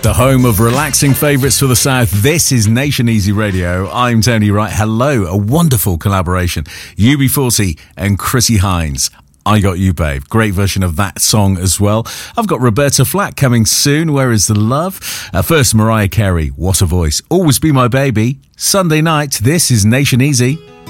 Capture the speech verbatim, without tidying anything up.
The home of relaxing favourites for the South. This is Nation Easy Radio. I'm Tony Wright. Hello, a wonderful collaboration. U B forty and Chrissy Hines. I Got You, Babe. Great version of that song as well. I've got Roberta Flack coming soon. Where is the love? Uh, first, Mariah Carey. What a voice. Always Be My Baby. Sunday night. This is Nation Easy.